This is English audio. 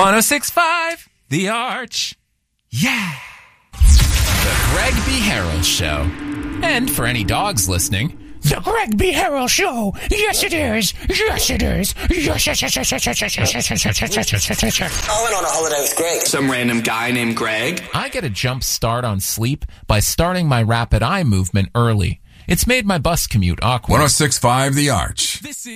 106.5 The Arch. Yeah. The Greg B. Harrell Show. And for any dogs listening, The Greg B. Harrell Show. Yes, it is. Yes, it is. Yes, yes, yes, yes, yes, yes, yes, yes, yes, yes, yes, yes. I went on a holiday with Greg. Some random guy named Greg. I get a jump start on sleep by starting my rapid eye movement early. It's made my bus commute awkward. 106.5 The Arch.